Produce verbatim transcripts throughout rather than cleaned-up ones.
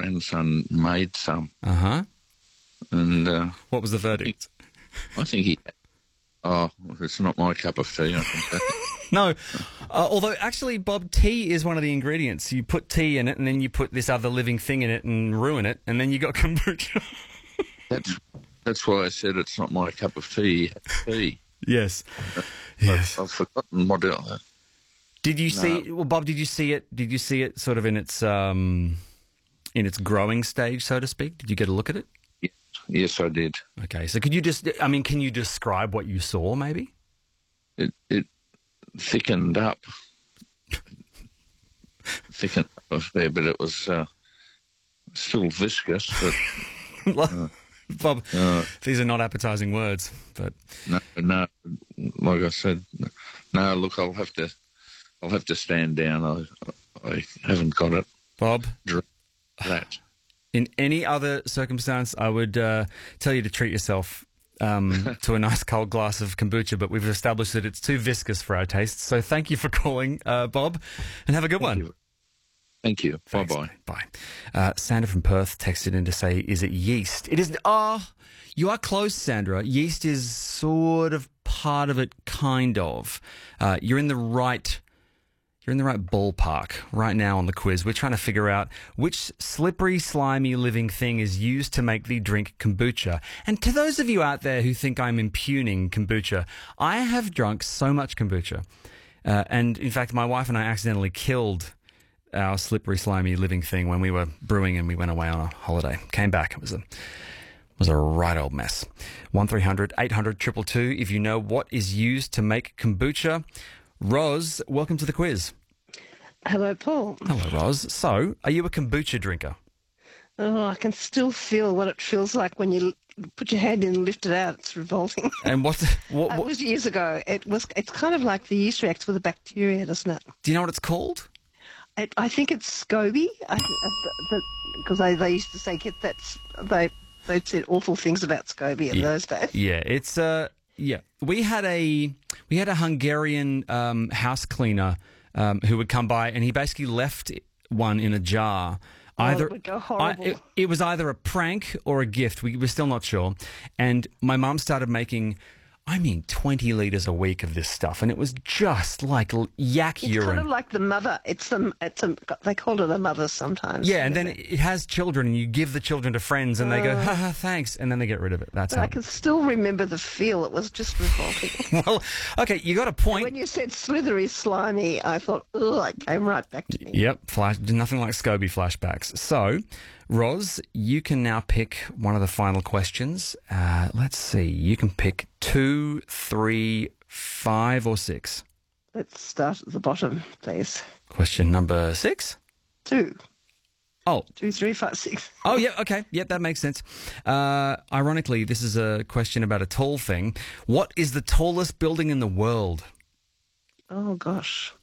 grandson made some. Uh-huh. And uh, what was the verdict? I think he... Oh, it's not my cup of tea, I think. No, uh, although actually, Bob, tea is one of the ingredients. You put tea in it, and then you put this other living thing in it and ruin it, and then you got kombucha. That's that's why I said it's not my cup of tea. Tea. Yes. Uh, yes. I've, I've forgotten what it, uh, Did you no. see? Well, Bob, did you see it? Did you see it sort of in its um, in its growing stage, so to speak? Did you get a look at it? Yes, yes, I did. Okay, so could you just? I mean, can you describe what you saw? Maybe. It it thickened up, thickened up there, but it was uh, still viscous. But uh, Bob, uh, these are not appetizing words, but no, no, like I said, no. Look, I'll have to, I'll have to stand down. I, I haven't got it, Bob. That. In any other circumstance, I would uh, tell you to treat yourself um, to a nice cold glass of kombucha, but we've established that it's too viscous for our tastes. So thank you for calling, uh, Bob, and have a good Thank one. You. Thank you. Thanks. Bye-bye. Bye. Uh, Sandra from Perth texted in to say, is it yeast? It is. Ah, oh, you are close, Sandra. Yeast is sort of part of it, kind of. Uh, you're in the right... You're in the right ballpark right now on the quiz. We're trying to figure out which slippery, slimy living thing is used to make the drink kombucha. And to those of you out there who think I'm impugning kombucha, I have drunk so much kombucha. Uh, and in fact, my wife and I accidentally killed our slippery, slimy living thing when we were brewing and we went away on a holiday. Came back. It was a, it was a right old mess. one three hundred eight hundred two two two if you know what is used to make kombucha. Ros, welcome to the quiz. Hello, Paul. Hello, Ros. So, are you a kombucha drinker? Oh, I can still feel what it feels like when you put your hand in and lift it out. It's revolting. And what? What, what? It was years ago. It was. It's kind of like the yeast reacts with the bacteria, doesn't it? Do you know what it's called? It, I think it's SCOBY. Because they, they used to say get that. They they said awful things about SCOBY in yeah. those days. Yeah, it's uh yeah. We had a we had a Hungarian um, house cleaner um, who would come by, and he basically left one in a jar. Oh, Either it would go horrible. I, it, it was either a prank or a gift. We were still not sure. And my mum started making, I mean, twenty litres a week of this stuff, and it was just like yak it's urine. It's kind of like the mother. It's the. It's a. They call it a mother sometimes. Yeah, and then it? it has children, and you give the children to friends, and uh, they go, ha ha, thanks, and then they get rid of it. That's how. I can still remember the feel. It was just revolting. Well, okay, you got a point. And when you said slithery, slimy, I thought, oh, it came right back to me. Yep, flash, nothing like SCOBY flashbacks. So, Ros, you can now pick one of the final questions. Uh, let's see, you can pick two, three, five, or six. Let's start at the bottom, please. Question number six? Two. Oh. Two, three, five, six. Oh, yeah, okay. Yep, that makes sense. Uh, ironically, this is a question about a tall thing. What is the tallest building in the world? Oh, gosh.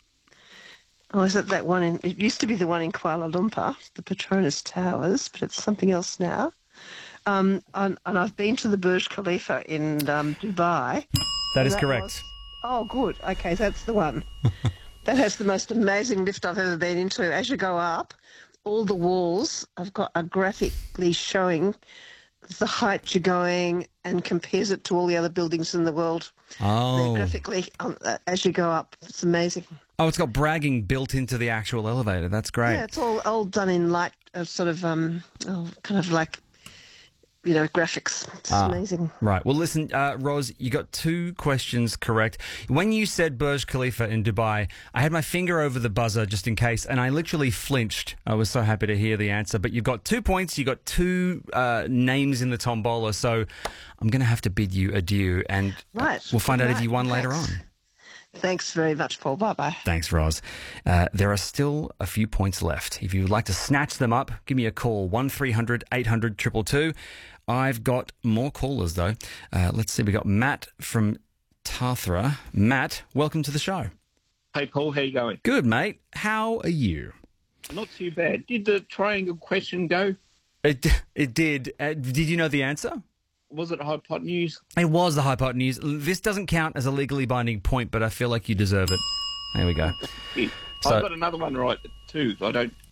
Oh, is it that one in... It used to be the one in Kuala Lumpur, the Petronas Towers, but it's something else now. Um, and, and I've been to the Burj Khalifa in um, Dubai. That is that correct. Was, oh, good. Okay, that's the one. That has the most amazing lift I've ever been into. As you go up, all the walls have got are graphically showing the height you're going and compares it to all the other buildings in the world. Oh. They're graphically, um, uh, as you go up, it's amazing. Oh, it's got bragging built into the actual elevator. That's great. Yeah, it's all, all done in light, uh, sort of, um, oh, kind of like, you know, graphics. It's ah, amazing. Right. Well, listen, uh, Ros, you got two questions correct. When you said Burj Khalifa in Dubai, I had my finger over the buzzer just in case, and I literally flinched. I was so happy to hear the answer. But you've got two points. You got two uh, names in the tombola, so I'm going to have to bid you adieu, and right. we'll find right. out if you won Thanks. later on. Thanks very much, Paul. Bye-bye. Thanks, Ros. Uh, there are still a few points left. If you would like to snatch them up, give me a call, one three hundred eight hundred two two two. I've got more callers, though. Uh, let's see. We got Matt from Tathra. Matt, welcome to the show. Hey, Paul. How you going? Good, mate. How are you? Not too bad. Did the triangle question go? It, it did. Uh, did you know the answer? Was it hypotenuse? It was the hypotenuse. This doesn't count as a legally binding point, but I feel like you deserve it. There we go. Yeah. So, I've got another one right too. I don't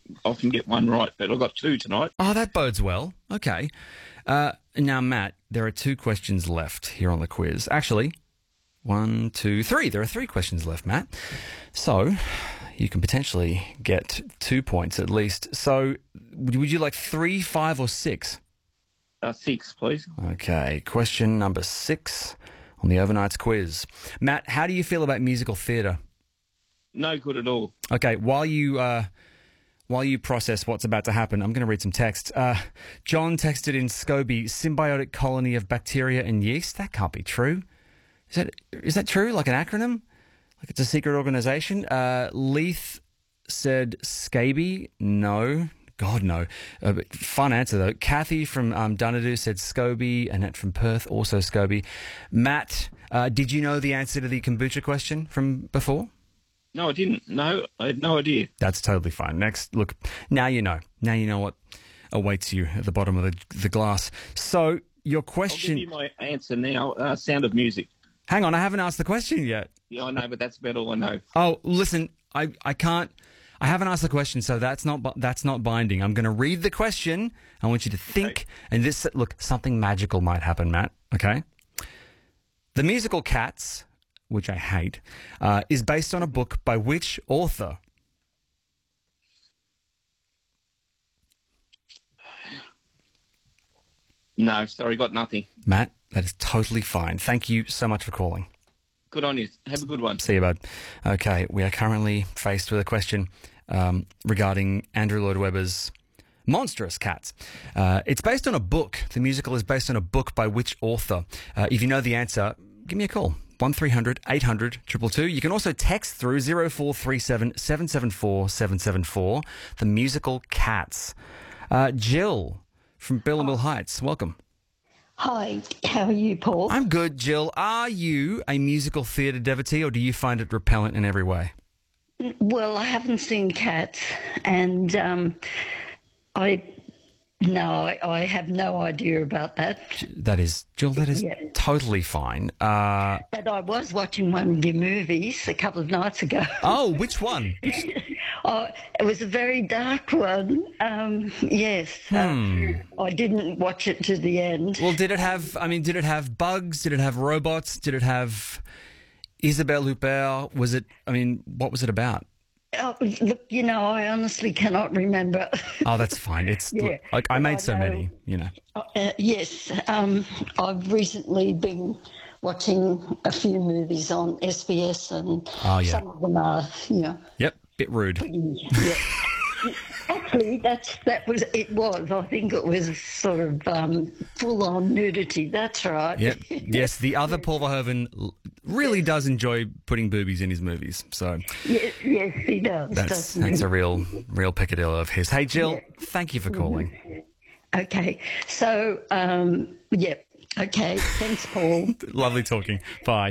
often get one right, but I got two tonight. Oh, that bodes well. Okay. Uh, now, Matt, there are two questions left here on the quiz. Actually, one, two, three. There are three questions left, Matt. So you can potentially get two points at least. So would you like three, five, or six? Uh, six, please. Okay. Question number six on the Overnights quiz. Matt, how do you feel about musical theatre? No good at all. Okay. While you... Uh, While you process what's about to happen, I'm going to read some text. Uh, John texted in SCOBY, symbiotic colony of bacteria and yeast. That can't be true. Is that is that true? Like an acronym? Like it's a secret organisation? Uh, Leith said scaby. No. God, no. Uh, but fun answer, though. Kathy from um, Dunedoo said SCOBY. Annette from Perth, also SCOBY. Matt, uh, did you know the answer to the kombucha question from before? No, I didn't. No, I had no idea. That's totally fine. Next, look, now you know. Now you know what awaits you at the bottom of the, the glass. So your question... I'll give you my answer now. Uh, Sound of Music. Hang on, I haven't asked the question yet. Yeah, I know, but that's about all I know. Oh, listen, I, I can't... I haven't asked the question, so that's not that's not binding. I'm going to read the question. I want you to think, okay. And this... Look, something magical might happen, Matt, okay? The musical Cats... which I hate, uh, is based on a book by which author? No, sorry, got nothing. Matt, that is totally fine. Thank you so much for calling. Good on you. Have a good one. See you, bud. Okay, we are currently faced with a question um, regarding Andrew Lloyd Webber's Monstrous Cats. Uh, it's based on a book. The musical is based on a book by which author? Uh, if you know the answer, give me a call. one three hundred eight hundred two two two. You can also text through zero four three seven seven seven four seven seven four. The musical Cats. Uh, Jill from Billamill Heights, welcome. Hi, how are you, Paul? I'm good, Jill. Are you a musical theatre devotee, or do you find it repellent in every way? Well, I haven't seen Cats, and um, I... No, I, I have no idea about that. That is, Jill, that is yeah. totally fine. Uh, but I was watching one of your movies a couple of nights ago. Oh, which one? Oh, it was a very dark one. Um, yes. Hmm. Uh, I didn't watch it to the end. Well, did it have, I mean, did it have bugs? Did it have robots? Did it have Isabelle Huppert? Was it, I mean, what was it about? Oh, look, you know, I honestly cannot remember. Oh, that's fine. It's yeah, look, like I made I so know, many, you know. Uh, yes, um, I've recently been watching a few movies on S B S, and oh, yeah. some of them are, you know. Yep, bit rude. Yeah. Actually, that's that was it was. I think it was sort of um, full on nudity. That's right. Yep. Yes, the other Paul Verhoeven really does enjoy putting boobies in his movies. So yes, yes he does. That's that's a real real peccadillo of his. Hey, Jill, yeah. Thank you for calling. Mm-hmm. Okay, so um, yeah. Okay, thanks, Paul. Lovely talking. Bye.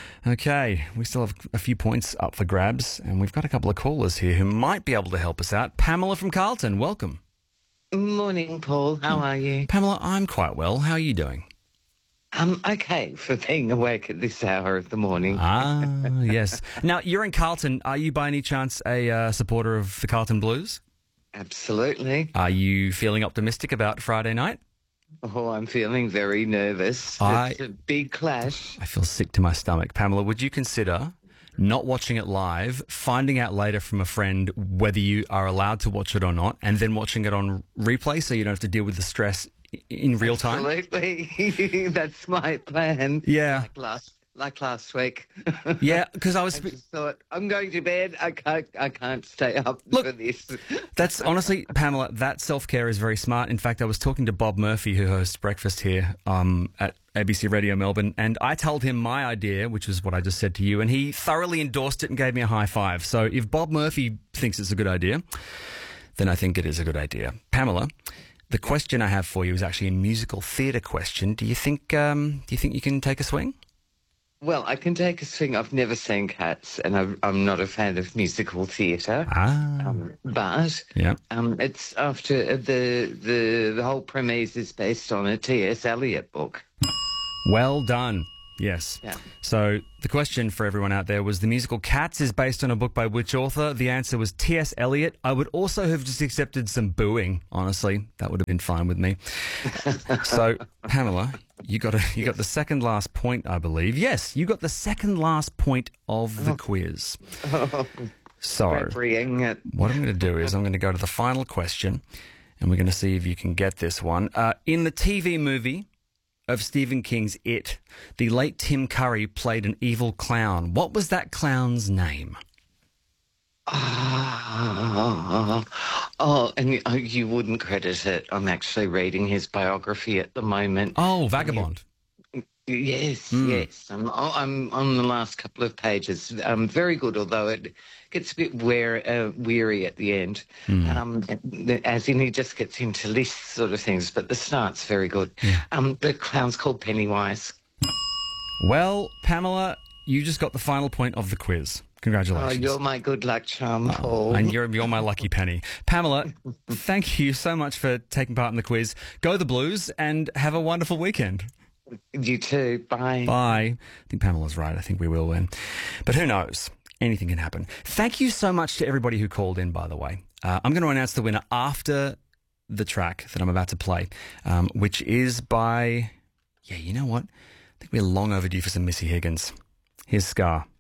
Okay, we still have a few points up for grabs, and we've got a couple of callers here who might be able to help us out. Pamela from Carlton, welcome. Morning, Paul. How are you? Pamela, I'm quite well. How are you doing? I'm okay for being awake at this hour of the morning. Ah, yes. Now, you're in Carlton. Are you by any chance a uh, supporter of the Carlton Blues? Absolutely. Are you feeling optimistic about Friday night? Oh, I'm feeling very nervous. I, it's a big clash. I feel sick to my stomach. Pamela, would you consider not watching it live, finding out later from a friend whether you are allowed to watch it or not, and then watching it on replay so you don't have to deal with the stress in real time? Absolutely. That's my plan. Yeah. Like last, like last week. Yeah, because I was... I just thought, I'm going to bed. I can't, I can't stay up Look, for this. That's honestly, Pamela, that self-care is very smart. In fact, I was talking to Bob Murphy, who hosts Breakfast here um, at A B C Radio Melbourne, and I told him my idea, which was what I just said to you, and he thoroughly endorsed it and gave me a high five. So if Bob Murphy thinks it's a good idea, then I think it is a good idea. Pamela, the question I have for you is actually a musical theatre question. Do you think um, do you think you can take a swing? Well, I can take a swing. I've never seen Cats, and I've, I'm not a fan of musical theatre. Ah. Um, but yeah. um, it's after the, the the whole premise is based on a T S Eliot book. Well done. Yes. Yeah. So the question for everyone out there was, the musical Cats is based on a book by which author? The answer was T S Eliot. I would also have just accepted some booing, honestly. That would have been fine with me. So, Pamela, you got a, you got the second last point, I believe. Yes, you got the second last point of the quiz. So, Refereeing it. what I'm going to do is I'm going to go to the final question, and we're going to see if you can get this one. Uh, in the T V movie of Stephen King's It, the late Tim Curry played an evil clown. What was that clown's name? Oh, oh, and you, oh, you wouldn't credit it. I'm actually reading his biography at the moment. Oh, Vagabond. Yes, Mm. yes. I'm, I'm on the last couple of pages. Um, very good, although it gets a bit wear, uh, weary at the end. Mm. Um, as in, he just gets into lists sort of things, but the start's very good. Yeah. Um, the clown's called Pennywise. Well, Pamela, you just got the final point of the quiz. Oh, Congratulations. you're my good luck charm, Paul. And you're, you're my lucky penny. Pamela, thank you so much for taking part in the quiz. Go the Blues and have a wonderful weekend. You too. Bye. Bye. I think Pamela's right. I think we will win. But who knows? Anything can happen. Thank you so much to everybody who called in, by the way. Uh, I'm going to announce the winner after the track that I'm about to play, um, which is by, yeah, you know what? I think we're long overdue for some Missy Higgins. Here's Scar.